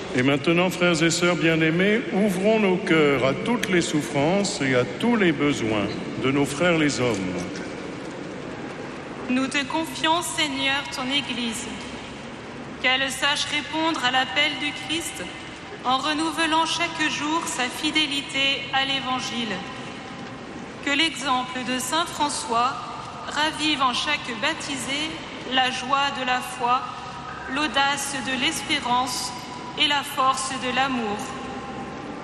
Et maintenant, frères et sœurs bien-aimés, ouvrons nos cœurs à toutes les souffrances et à tous les besoins de nos frères les hommes. Nous te confions, Seigneur, ton Église, qu'elle sache répondre à l'appel du Christ en renouvelant chaque jour sa fidélité à l'Évangile. Que l'exemple de saint François ravive en chaque baptisé la joie de la foi, l'audace de l'espérance et la force de l'amour.